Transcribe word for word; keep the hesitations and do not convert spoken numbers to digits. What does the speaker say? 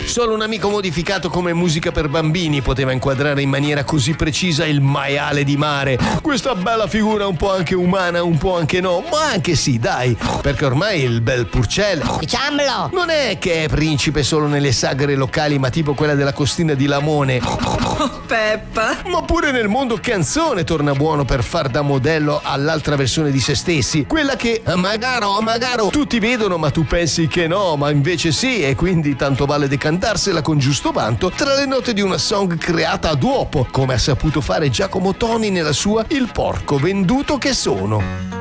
Solo un amico modificato come musica per bambini poteva inquadrare in maniera così precisa il maiale di mare. Questa bella figura un po' anche umana, un po' anche no, ma anche sì, dai, perché ormai il bel Purcell, diciamolo, non è che è principe solo nelle sagre locali, ma tipo quella della Costina di Lamone. Oh, Peppa. Ma pure nel mondo canzone torna buono per far da modello all'altra versione di se stessi, quella che magaro, magaro tutti vedono ma tu pensi che no, ma invece sì, e quindi tanto vale decantarsela con giusto vanto tra le note di una song creata a duopo, come ha saputo fare Giacomo Toni nella sua Il porco venduto che sono.